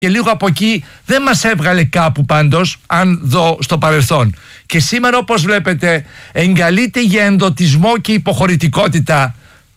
και λίγο από εκεί δεν μας έβγαλε κάπου πάντως, αν δω στο παρελθόν. Και σήμερα, όπως βλέπετε, εγκαλείται για ενδοτισμό και υποχωρητικότητα.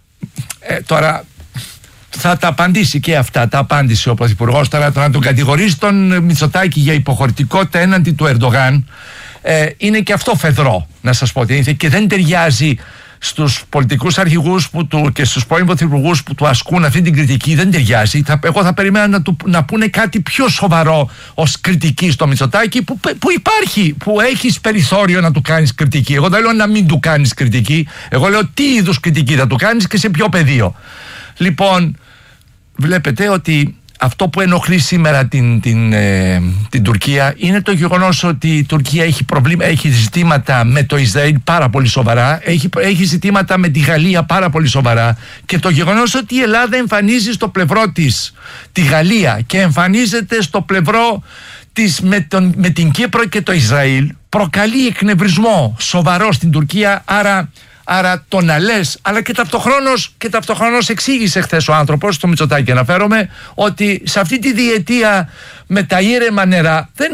Τώρα θα τα απαντήσει και αυτά, τα απάντησε ο Πρωθυπουργός. Τώρα να τον κατηγορήσει τον Μητσοτάκη για υποχωρητικότητα έναντι του Ερντογάν είναι και αυτό φεδρό, να σας πω ότι είναι, και δεν ταιριάζει στους πολιτικούς αρχηγούς και στους πρώην πρωθυπουργούς που του ασκούν αυτή την κριτική. Δεν ταιριάζει. Εγώ θα περιμένα να πούνε κάτι πιο σοβαρό ως κριτική στο Μητσοτάκη που υπάρχει, που έχεις περιθώριο να του κάνεις κριτική. Εγώ δεν λέω να μην του κάνεις κριτική. Εγώ λέω τι είδους κριτική θα του κάνεις και σε ποιο πεδίο. Λοιπόν, βλέπετε ότι αυτό που ενοχλεί σήμερα την Τουρκία είναι το γεγονός ότι η Τουρκία έχει ζητήματα με το Ισραήλ πάρα πολύ σοβαρά, έχει ζητήματα με τη Γαλλία πάρα πολύ σοβαρά, και το γεγονός ότι η Ελλάδα εμφανίζει στο πλευρό της τη Γαλλία και εμφανίζεται στο πλευρό της με την Κύπρο και το Ισραήλ προκαλεί εκνευρισμό σοβαρό στην Τουρκία. Άρα το να λες, αλλά και ταυτοχρόνως εξήγησε χθες ο άνθρωπος, στο Μητσοτάκη αναφέρομαι, ότι σε αυτή τη διετία με τα ήρεμα νερά δεν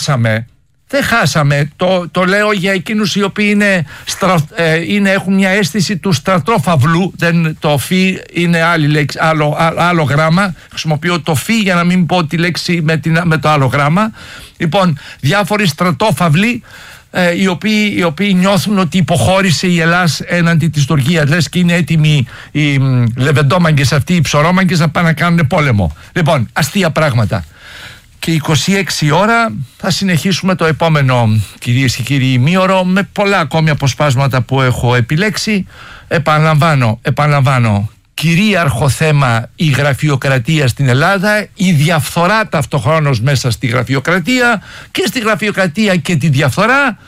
χάσαμε. Το λέω για εκείνους οι οποίοι έχουν μια αίσθηση του στρατόφαυλου. Το φι είναι άλλη λέξη, άλλο γράμμα. Χρησιμοποιώ το φι για να μην πω τη λέξη με το άλλο γράμμα. Λοιπόν, διάφοροι στρατόφαυλοι οι οποίοι νιώθουν ότι υποχώρησε η Ελλάς έναντι της Τουρκίας, λες και είναι έτοιμοι οι λεβεντόμαγκες αυτοί, οι ψωρόμαγκες να πάνε να κάνουν πόλεμο. Λοιπόν, αστεία πράγματα. Και 26 ώρα θα συνεχίσουμε το επόμενο, κυρίες και κύριοι, ημίωρο, με πολλά ακόμη αποσπάσματα που έχω επιλέξει. Επαναλαμβάνω, κυρίαρχο θέμα η γραφειοκρατία στην Ελλάδα, η διαφθορά ταυτοχρόνως μέσα στη γραφειοκρατία, και στη γραφειοκρατία και τη διαφθορά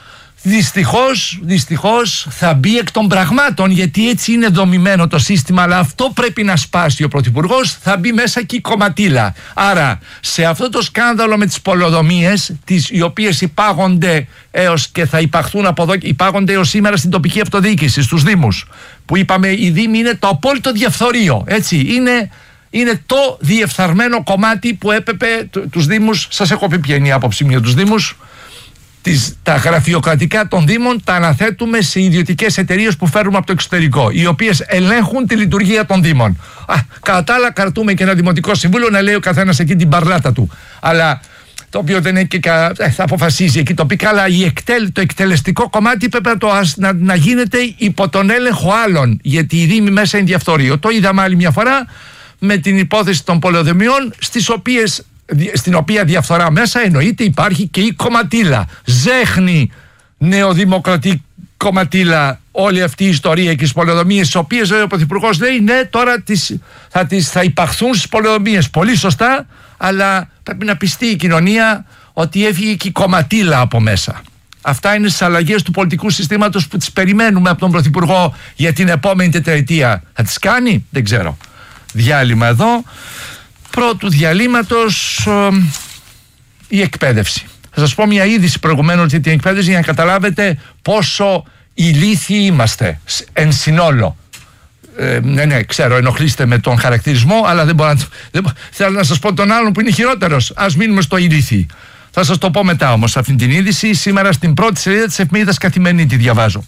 δυστυχώς θα μπει εκ των πραγμάτων, γιατί έτσι είναι δομημένο το σύστημα, αλλά αυτό πρέπει να σπάσει ο Πρωθυπουργός, θα μπει μέσα και η κομματίλα. Άρα σε αυτό το σκάνδαλο με τις πολεοδομίες, οι οποίες υπάγονται έως και θα υπαχθούν από εδώ, υπάγονται έως σήμερα στην τοπική αυτοδιοίκηση, στους Δήμους, που είπαμε οι Δήμοι είναι το απόλυτο διαφθορείο, έτσι, είναι το διεφθαρμένο κομμάτι που έπρεπε τους Δήμους. Σας έχω πει ποια είναι η άποψή μου για τους Δήμους. Τα γραφειοκρατικά των Δήμων τα αναθέτουμε σε ιδιωτικές εταιρείες που φέρουμε από το εξωτερικό, οι οποίες ελέγχουν τη λειτουργία των Δήμων. Κατά τα άλλα, κρατούμε και ένα δημοτικό συμβούλιο να λέει ο καθένας εκεί την παρλάτα του. Αλλά το οποίο δεν είναι και θα αποφασίζει εκεί τοπικά, αλλά το εκτελεστικό κομμάτι πρέπει να γίνεται υπό τον έλεγχο άλλων, γιατί οι Δήμοι μέσα είναι διαφθορείο. Το είδαμε άλλη μια φορά με την υπόθεση των πολεοδομιών, στην οποία διαφθορά μέσα εννοείται υπάρχει και η κομματίλα. Ζέχνη νεοδημοκρατική κομματίλα όλη αυτή η ιστορία και τις πολεοδομίες, τις οποίες ο Πρωθυπουργός λέει ναι, τώρα θα υπαχθούν στις πολεοδομίες. Πολύ σωστά, αλλά πρέπει να πιστεί η κοινωνία ότι έφυγε και η κομματίλα από μέσα. Αυτά είναι στις αλλαγές του πολιτικού συστήματος που τις περιμένουμε από τον Πρωθυπουργό για την επόμενη τετραετία. Θα τις κάνει? Δεν ξέρω. Διάλειμμα εδώ. Πρώτου διαλύματος η εκπαίδευση. Θα σας πω μια είδηση προηγουμένως για την εκπαίδευση, για να καταλάβετε πόσο ηλίθιοι είμαστε εν συνόλο. Ναι, ξέρω, ενοχλείστε με τον χαρακτηρισμό, αλλά δεν μπορώ θέλω να σας πω τον άλλον που είναι χειρότερος. Ας μείνουμε στο ηλίθιοι. Θα σας το πω μετά όμως αυτήν την είδηση. Σήμερα στην πρώτη σελίδα της εφημερίδας Καθημερινή τη διαβάζω.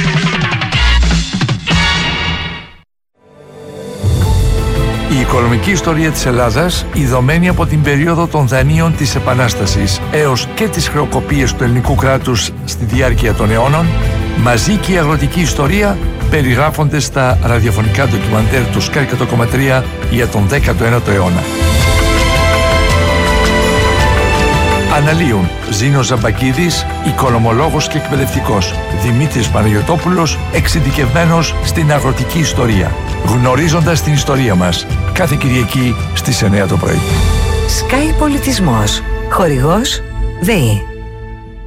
Η οικονομική ιστορία της Ελλάδας, ειδωμένη από την περίοδο των δανείων της Επανάστασης έως και τις χρεοκοπίες του ελληνικού κράτους στη διάρκεια των αιώνων, μαζί και η αγροτική ιστορία περιγράφονται στα ραδιοφωνικά ντοκιμαντέρ του Sky 100,3 για τον 19ο αιώνα. Αναλύουν Ζήνος Ζαμπακίδης, οικονομολόγος και εκπαιδευτικός, Δημήτρης Παναγιωτόπουλος, εξειδικευμένος στην αγροτική ιστορία. Γνωρίζοντας την ιστορία μας, κάθε Κυριακή στις 9 το πρωί. Sky Πολιτισμός. Χορηγός ΔΕΗ.